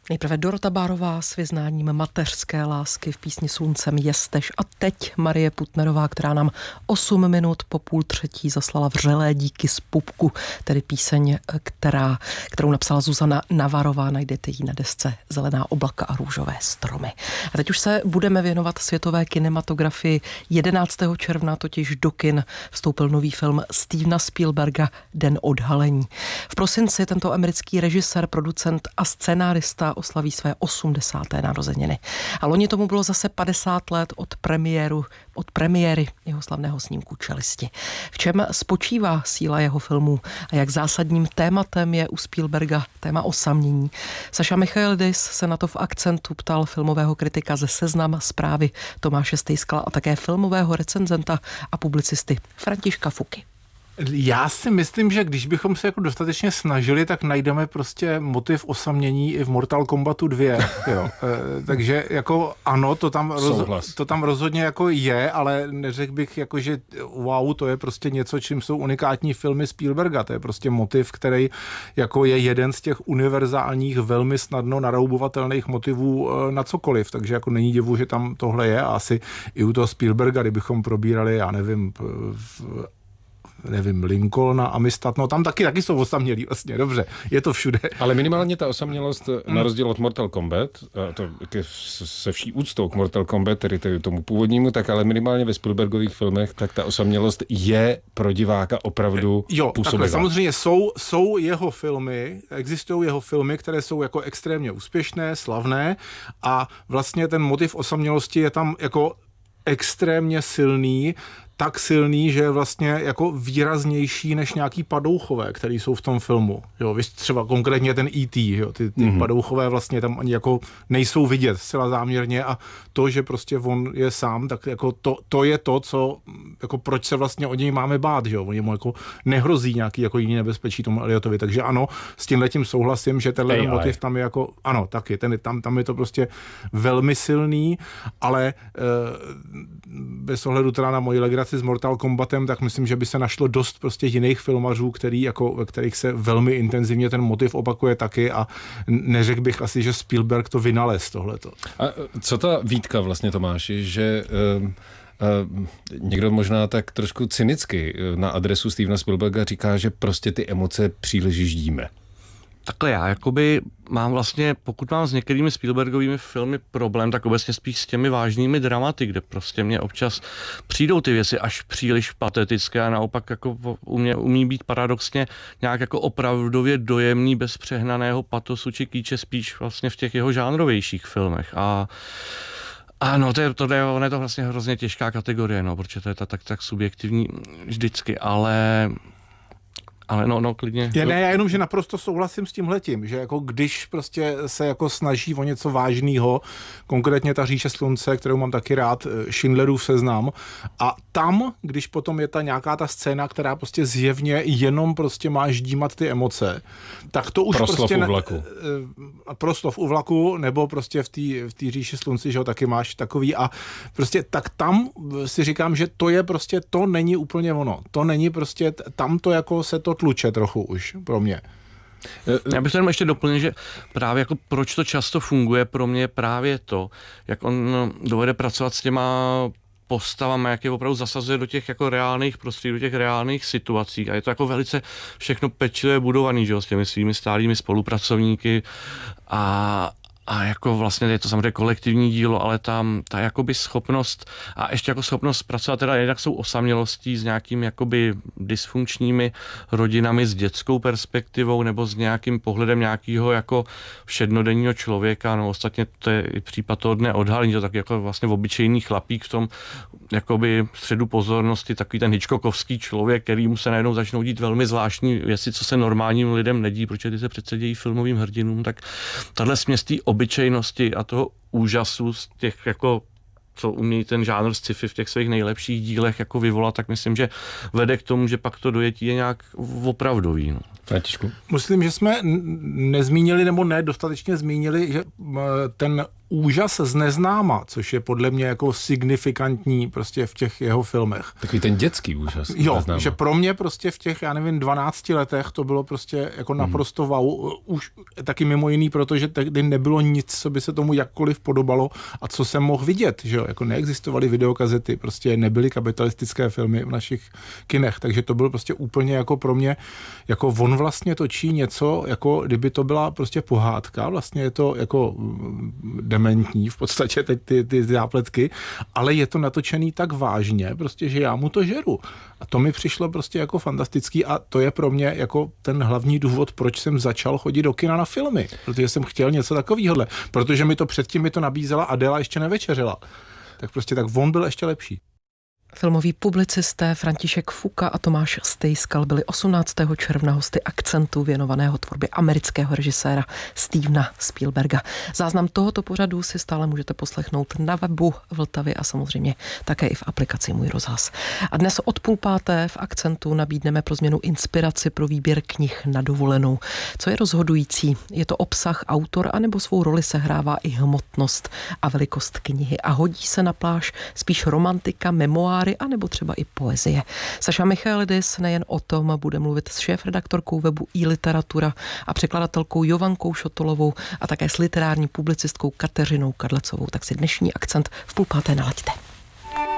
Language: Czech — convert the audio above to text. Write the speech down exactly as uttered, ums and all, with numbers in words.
Nejprve Dorota Bárová s vyznáním mateřské lásky v písni Sluncem jestež a teď Marie Putnerová, která nám osm minut po půl třetí zaslala vřelé díky z pupku, tedy píseň, která, kterou napsala Zuzana Navarová, najdete ji na desce Zelená oblaka a růžové stromy. A teď už se budeme věnovat světové kinematografii. jedenáctého června totiž do kin vstoupil nový film Stevena Spielberga Den odhalení. V prosinci tento americký režisér, producent a scénárista oslaví své osmdesáté narozeniny. A loni tomu bylo zase padesát let od premiéru, od premiéry jeho slavného snímku Čelisti. V čem spočívá síla jeho filmů a jak zásadním tématem je u Spielberga téma osamění? Saša Michailidis se na to v Akcentu ptal filmového kritika ze Seznam Zprávy Tomáše Stejskala a také filmového recenzenta a publicisty Františka Fuky. Já si myslím, že když bychom se jako dostatečně snažili, tak najdeme prostě motiv osamění i v Mortal Kombatu dva. Jo. E, takže jako ano, to tam, roz, to tam rozhodně jako je, ale neřekl bych jako, že wow, to je prostě něco, čím jsou unikátní filmy Spielberga. To je prostě motiv, který jako je jeden z těch univerzálních, velmi snadno naroubovatelných motivů na cokoliv. Takže jako není divu, že tam tohle je a asi i u toho Spielberga, kdybychom probírali, já nevím, v, nevím, Lincolna, Amistad, no tam taky, taky jsou osamělí vlastně, dobře, je to všude. Ale minimálně ta osamělost, na rozdíl od Mortal Kombat, a to se vší úctou k Mortal Kombat, tedy tomu původnímu, tak ale minimálně ve Spielbergových filmech, tak ta osamělost je pro diváka opravdu jo, působivá. Takhle, samozřejmě jsou, jsou jeho filmy, existují jeho filmy, které jsou jako extrémně úspěšné, slavné a vlastně ten motiv osamělosti je tam jako extrémně silný, tak silný, že je vlastně jako výraznější než nějaký padouchové, který jsou v tom filmu. Jo, víš, třeba konkrétně ten E T, jo, ty, ty mm-hmm. padouchové vlastně tam ani jako nejsou vidět zcela záměrně a to, že prostě on je sám, tak jako to, to je to, co, jako proč se vlastně od něj máme bát, že jo, oni mu jako nehrozí nějaký jako jiný nebezpečí tomu Elliotovi, takže ano, s tímhletím souhlasím, že tenhle Ej, motiv tam je jako, ano, taky, ten, tam, tam je to prostě velmi silný, ale e, bez ohledu teda na moji legraci s Mortal Kombatem, tak myslím, že by se našlo dost prostě jiných filmařů, který jako, ve kterých se velmi intenzivně ten motiv opakuje taky a neřekl bych asi, že Spielberg to vynalez tohleto. A co ta výtka vlastně, Tomáši, že uh, uh, někdo možná tak trošku cynicky na adresu Stevena Spielberga říká, že prostě ty emoce příliš ždíme. Takhle já jakoby mám vlastně, pokud mám s některými Spielbergovými filmy problém, tak obecně spíš s těmi vážnými dramaty, kde prostě mě občas přijdou ty věci až příliš patetické a naopak jako u mě umí být paradoxně nějak jako opravdově dojemný bez přehnaného patosu či kýče spíš vlastně v těch jeho žánrovějších filmech. A Ano, to je, to je, ono je to vlastně hrozně těžká kategorie, no, protože to je tak, tak, tak subjektivní vždycky, ale... Ale no, no, klidně. Je, ne, já jenom, že naprosto souhlasím s tímhletím, že jako když prostě se jako snaží o něco vážného, konkrétně ta Říše slunce, kterou mám taky rád, Schindlerův seznam, a tam, když potom je ta nějaká ta scéna, která prostě zjevně jenom prostě má ždímat ty emoce, tak to už proslov prostě... u vlaku. Ne, proslov u vlaku, nebo prostě v té v té Říši slunci, že ho taky máš takový a prostě tak tam si říkám, že to je prostě, to není úplně ono. To není prostě, tam to jako se to tluče trochu už pro mě. Já bych to jenom ještě doplnil, že právě jako proč to často funguje pro mě právě to, jak on dovede pracovat s těma postavami, jak je opravdu zasazuje do těch jako reálných prostředí, do těch reálných situací a je to jako velice všechno pečlivě budovaný, že jo, s těmi svými stálými spolupracovníky a A jako vlastně je to samozřejmě kolektivní dílo, ale tam ta jakoby schopnost a ještě jako schopnost pracovat teda jednak jsou osamělostí s nějakými jakoby dysfunkčními rodinami s dětskou perspektivou nebo s nějakým pohledem nějakého jako všednodenního člověka, no ostatně to je i případ toho Dne odhalení, to tak jako vlastně obyčejný chlapík v tom jakoby středu pozornosti, takový ten Hitchcockovský člověk, kterýmu se najednou začnou dít velmi zvláštní věci, co se normálním lidem nedí, protože ty se přece dějí filmovým hrdinům, tak tahle směs té obyčejnosti a toho úžasu z těch jako co umí ten žánr sci-fi v těch svých nejlepších dílech jako vyvolat, tak myslím, že vede k tomu, že pak to dojetí je nějak opravdový. No. Myslím, že jsme nezmínili nebo ne dostatečně zmínili, že ten úžas z neznáma, což je podle mě jako signifikantní prostě v těch jeho filmech. Takový ten dětský úžas. Jo, neznáma. Že pro mě prostě v těch, já nevím, dvanácti letech to bylo prostě jako naprosto mm. wow. Už taky mimo jiný, protože tehdy nebylo nic, co by se tomu jakkoliv podobalo a co jsem mohl vidět, že jo, jako neexistovaly videokazety, prostě nebyly kapitalistické filmy v našich kinech, takže to byl prostě úplně jako pro mě, jako on vlastně točí něco, jako kdyby to byla prostě pohádka, vlastně je to jako dementní v podstatě teď ty, ty zápletky, ale je to natočený tak vážně, prostě, že já mu to žeru. A to mi přišlo prostě jako fantastický a to je pro mě jako ten hlavní důvod, proč jsem začal chodit do kina na filmy, protože jsem chtěl něco takového, protože mi to předtím mi to nabízela Adéla ještě nevečeřila. Tak prostě tak on byl ještě lepší. Filmoví publicisté František Fuka a Tomáš Stejskal byli osmnáctého června hosty Akcentu věnovaného tvorbě amerického režiséra Stevena Spielberga. Záznam tohoto pořadu si stále můžete poslechnout na webu Vltavy a samozřejmě také i v aplikaci Můj rozhlas. A dnes od půl páté v Akcentu nabídneme pro změnu inspiraci pro výběr knih na dovolenou. Co je rozhodující? Je to obsah, autor, anebo svou roli sehrává i hmotnost a velikost knihy? A hodí se na pláž spíš romantika, memoáry, anebo třeba i poezie. Saša Michaelidis nejen o tom bude mluvit s šéfredaktorkou webu iLiteratura a překladatelkou Jovankou Šotolovou a také s literární publicistkou Kateřinou Kadlecovou. Tak si dnešní Akcent v půl páté nalaďte.